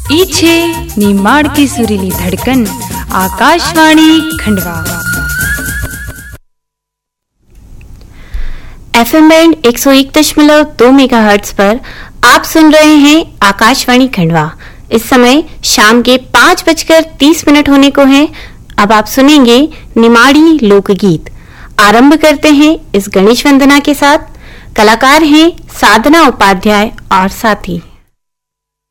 पीछे निमाड़ की सुरीली धड़कन, Akashvani Khandwa. FM band 101.2 megahertz पर आप सुन रहे हैं आकाशवाणी खंडवा। इस समय शाम के 5:30 होने को हैं। अब आप सुनेंगे निमाड़ी लोकगीत। आरंभ करते हैं इस गणेश वंदना के साथ। कलाकार हैं साधना उपाध्याय और साथी।